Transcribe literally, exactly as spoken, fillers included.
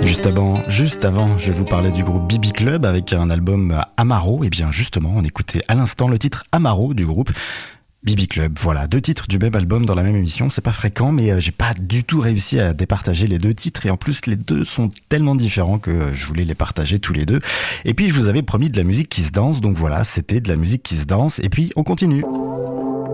Juste avant, juste avant, je vous parlais du groupe B B Club avec un album Amaro. Et bien justement, on écoutait à l'instant le titre Amaro du groupe B B Club. Voilà, deux titres du même album dans la même émission, c'est pas fréquent, mais j'ai pas du tout réussi à départager les deux titres, et en plus les deux sont tellement différents que je voulais les partager tous les deux. Et puis je vous avais promis de la musique qui se danse, donc voilà, c'était de la musique qui se danse, et puis on continue.